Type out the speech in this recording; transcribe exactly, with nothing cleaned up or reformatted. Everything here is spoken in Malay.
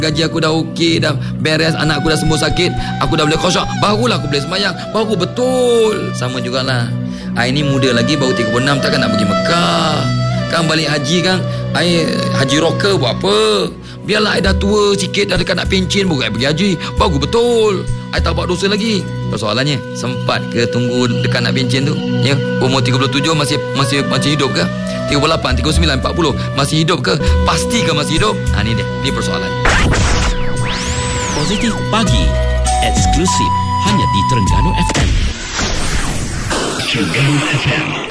gaji aku dah okey, dah beres, anak aku dah sembuh sakit, aku dah boleh khusyuk, barulah aku boleh sembahyang. Baru betul. Sama jugalah, I ni muda lagi, baru tiga puluh enam, takkan nak pergi Mekah. Kang balik haji kan, I haji rocker buat apa? Biarlah I dah tua sikit, dah dekat nak pencen, baru I pergi haji. Baru betul. I tak buat dosa lagi. Persoalannya, sempat ke tunggu dekat nak pencen tu? Ya, umur tiga puluh tujuh masih masih masih hidup ke? tiga puluh lapan, tiga puluh sembilan, empat puluh masih hidup ke? Pasti ke masih hidup? Ha, ni dia, ni persoalan. Positif Pagi, eksklusif hanya di Terengganu F M. Terengganu F M.